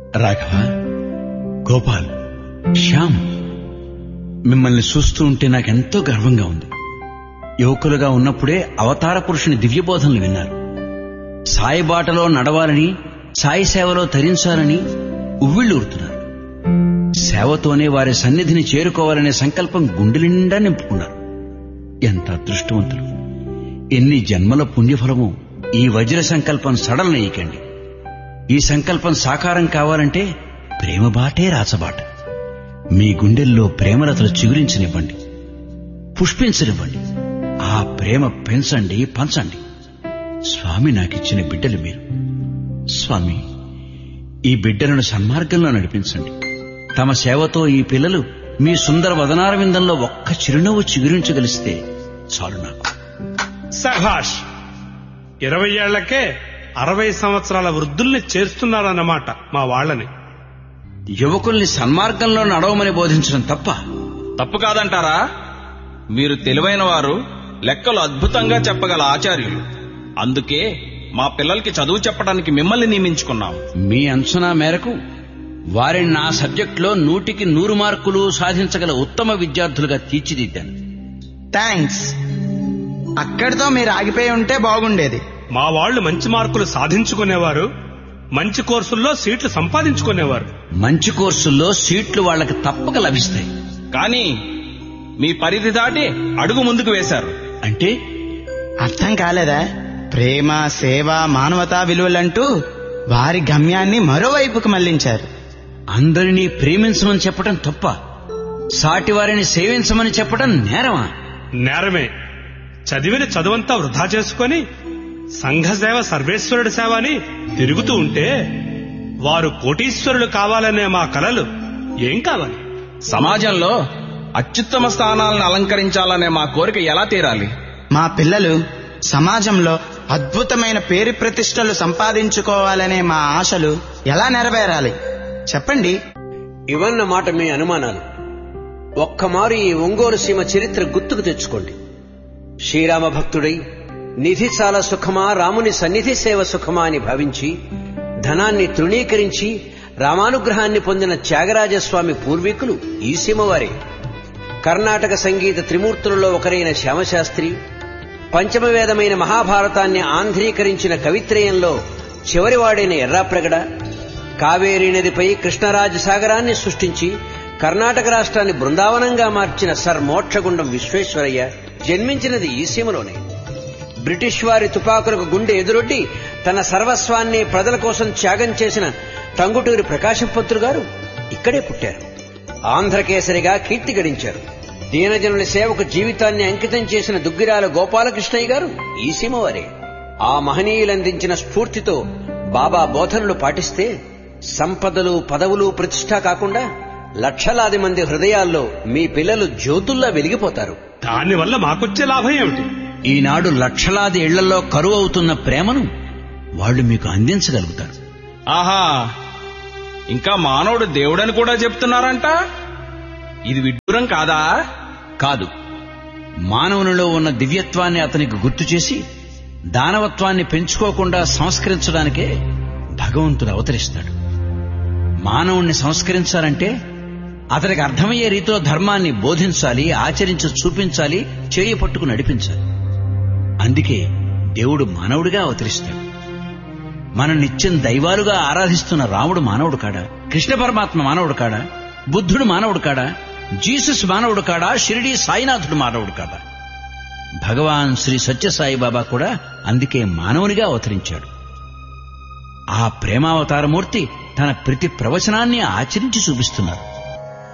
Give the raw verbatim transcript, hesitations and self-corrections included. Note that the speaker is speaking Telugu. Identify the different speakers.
Speaker 1: రాఘవ, గోపాల్, శ్యామ్, మిమ్మల్ని చూస్తూ ఉంటే నాకెంతో గర్వంగా ఉంది. యువకులుగా ఉన్నప్పుడే అవతార పురుషుని దివ్యబోధనలు విన్నారు. సాయి బాటలో నడవాలని, సాయి సేవలో తరించాలని ఉవ్విళ్ళూరుతున్నారు. సేవతోనే వారి సన్నిధిని చేరుకోవాలనే సంకల్పం గుండె నిండా నింపుకున్నారు. ఎంత అదృష్టవంతులు! ఎన్ని జన్మల పుణ్యఫలమో! ఈ వజ్ర సంకల్పం సడలనీయకండి. ఈ సంకల్పం సాకారం కావాలంటే ప్రేమ బాటే రాచబాట. మీ గుండెల్లో ప్రేమలతలు చిగురించనివ్వండి, పుష్పించనివ్వండి. ఆ ప్రేమ పెంచండి, పంచండి. స్వామి నాకిచ్చిన బిడ్డలు మీరు. స్వామి, ఈ బిడ్డలను సన్మార్గంలో నడిపించండి. తమ సేవతో ఈ పిల్లలు మీ సుందర వదనార విందంలో ఒక్క చిరునవ్వు చిగురించగలిస్తే చాలు నాకు.
Speaker 2: సభాష్! ఇరవై ఏళ్లకే అరవై సంవత్సరాల వృద్ధుల్ని చేస్తున్నారన్నమాట మా వాళ్ళని.
Speaker 1: యువకుల్ని సన్మార్గంలో నడవమని బోధించడం తప్ప?
Speaker 3: తప్పు కాదంటారా? మీరు తెలివైన వారు, లెక్కలు అద్భుతంగా చెప్పగల ఆచార్యులు. అందుకే మా పిల్లలకి చదువు చెప్పడానికి మిమ్మల్ని నియమించుకున్నాం.
Speaker 1: మీ అంచనా మేరకు వారిని నా సబ్జెక్టులో నూటికి నూరు మార్కులు సాధించగల ఉత్తమ విద్యార్థులుగా తీర్చిదిద్దాను.
Speaker 4: థ్యాంక్స్. అక్కడితో మీరు ఆగిపోయి ఉంటే బాగుండేది.
Speaker 2: మా వాళ్లు మంచి మార్కులు సాధించుకునేవారు, మంచి కోర్సుల్లో సీట్లు సంపాదించుకునేవారు.
Speaker 1: మంచి కోర్సుల్లో సీట్లు వాళ్లకు తప్పక లభిస్తాయి.
Speaker 3: కానీ మీ పరిధి దాటి అడుగు ముందుకు వేశారు.
Speaker 1: అంటే
Speaker 4: అర్థం కాలేదా? ప్రేమ, సేవ, మానవతా విలువలంటూ వారి గమ్యాన్ని మరోవైపుకు మళ్లించారు.
Speaker 1: అందరినీ ప్రేమించమని చెప్పడం తప్ప, సాటి వారిని సేవించమని చెప్పడం నేరమా?
Speaker 2: నేరమే. చదివిన చదువంతా వృధా చేసుకుని సంఘసేవ సర్వేశ్వరుడి సేవ అని తిరుగుతూ ఉంటే వారు కోటీశ్వరులు కావాలనే మా కలలు ఏం కావాలి?
Speaker 3: సమాజంలో అత్యుత్తమ స్థానాలను అలంకరించాలనే మా కోరిక ఎలా తీరాలి?
Speaker 4: మా పిల్లలు సమాజంలో అద్భుతమైన పేరు ప్రతిష్టలు సంపాదించుకోవాలనే మా ఆశలు ఎలా నెరవేరాలి చెప్పండి.
Speaker 5: ఇవన్నమాట మీ అనుమానాలు. ఒక్కమారు ఈ ఒంగోలు సీమ చరిత్ర గుర్తుకు తెచ్చుకోండి. శ్రీరామ భక్తుడై నిధి చాలా సుఖమా, రాముని సన్నిధి సేవ సుఖమా అని భావించి ధనాన్ని తృణీకరించి రామానుగ్రహాన్ని పొందిన త్యాగరాజస్వామి పూర్వీకులు ఈ సీమవారే. కర్ణాటక సంగీత త్రిమూర్తులలో ఒకరైన శ్యామశాస్త్రి, పంచమవేదమైన మహాభారతాన్ని ఆంధ్రీకరించిన కవిత్రయంలో చివరివాడైన ఎర్రాప్రగడ, కావేరీ నదిపై కృష్ణరాజసాగరాన్ని సృష్టించి కర్ణాటక రాష్ట్రాన్ని బృందావనంగా మార్చిన సర్ మోక్షగుండం విశ్వేశ్వరయ్య జన్మించినది ఈ సీమలోనే. బ్రిటిష్ వారి తుపాకులకు గుండె ఎదురొడ్డి తన సర్వస్వాన్ని ప్రజల కోసం త్యాగం చేసిన టంగుటూరి ప్రకాశం పంతులు గారు ఇక్కడే పుట్టారు. ఆంధ్రకేసరిగా కీర్తి గడించారు. దీనజనుల సేవకు జీవితాన్ని అంకితం చేసిన దుగ్గిరాల గోపాలకృష్ణయ్య గారు ఈ సీమవారే. ఆ మహనీయులందించిన స్ఫూర్తితో బాబా బోధనలు పాటిస్తే సంపదలు, పదవులు, ప్రతిష్ట కాకుండా లక్షలాది మంది హృదయాల్లో మీ పిల్లలు జ్యోతుల్లా వెలిగిపోతారు.
Speaker 2: దానివల్ల మాకొచ్చే లాభం ఏమిటి?
Speaker 1: ఈనాడు లక్షలాది ఇళ్లలో కరువు అవుతున్న ప్రేమను వాళ్లు మీకు అందించగలుగుతారు.
Speaker 3: ఆహా, ఇంకా మానవుడు దేవుడని కూడా చెప్తున్నారంట. ఇది విడ్డూరం కాదా?
Speaker 1: కాదు. మానవునిలో ఉన్న దివ్యత్వాన్ని అతనికి గుర్తు చేసి దానవత్వాన్ని పెంచుకోకుండా సంస్కరించడానికే భగవంతుడు అవతరిస్తాడు. మానవుణ్ణి సంస్కరించాలంటే అతనికి అర్థమయ్యే రీతిలో ధర్మాన్ని బోధించాలి, ఆచరించి చూపించాలి, చేయి పట్టుకు నడిపించాలి. అందుకే దేవుడు మానవుడిగా అవతరిస్తాడు. మనం నిత్యం దైవాలుగా ఆరాధిస్తున్న రాముడు మానవుడు కాడా? కృష్ణ పరమాత్మ మానవుడు కాడా? బుద్ధుడు మానవుడు కాడా? జీసస్ మానవుడు కాడా? షిరిడీ సాయినాథుడు మానవుడు కాడా? భగవాన్ శ్రీ సత్యసాయిబాబా కూడా అందుకే మానవునిగా అవతరించాడు. ఆ ప్రేమావతారమూర్తి తన ప్రతి ప్రవచనాన్ని ఆచరించి చూపిస్తున్నారు.